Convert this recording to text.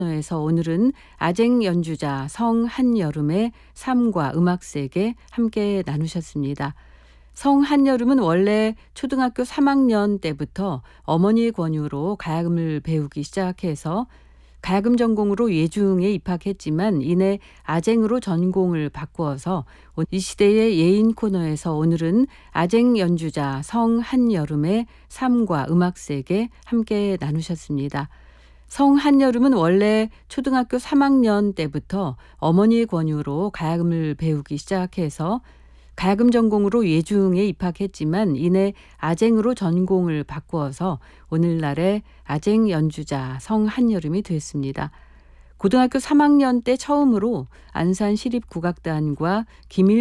에서 오늘은 아쟁 연주자 성한여름의 삶과 음악 세계 함께 나누셨습니다. 성한여름은 원래 초등학교 3학년 때부터 어머니의 권유로 가야금을 배우기 시작해서 가야금 전공으로 예중에 입학했지만 이내 아쟁으로 전공을 바꾸어서 이 시대의 예인 코너에서 오늘은 아쟁 연주자 성한여름의 삶과 음악 세계 함께 나누셨습니다. 성한여름은 원래 초등학교 3학년 때부터 어머니의 권유로 가야금을 배우기 시작해서 가야금 전공으로 예중에 입학했지만 이내 아쟁으로 전공을 바꾸어서 오늘날의 아쟁 연주자 성한여름이 됐습니다. 고등학교 3학년 때 처음으로 안산시립국악단과 김일